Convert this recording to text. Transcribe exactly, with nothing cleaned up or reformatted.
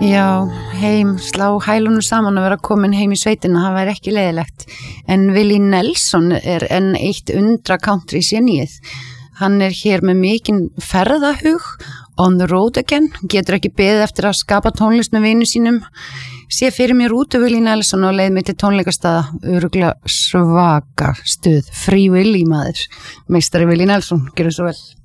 Já, heim, slá hælunum saman og vera komin heim í sveitina, það væri ekki leiðilegt. En Willie Nelson er enn eitt undra country sénið. Hann er hér með mikinn ferðahug, on the road again, getur ekki beðið eftir að skapa tónlist með vinu sínum. Sé fyrir mér út af Willie Nelson og leið mig til tónleikastaða, örugglega svaka stuð, Free Willy maður. Meistari Willie Nelson, gjörðu svo vel.